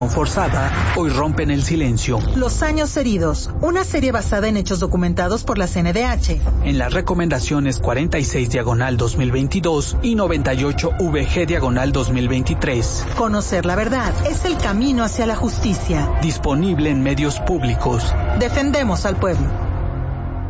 forzada hoy rompen el silencio. Los años heridos, una serie basada en hechos documentados por la CNDH. En las recomendaciones 46/2022 y 98/VG/2023. Conocer la verdad es el camino hacia la justicia. Disponible en medios públicos. Defendemos al pueblo.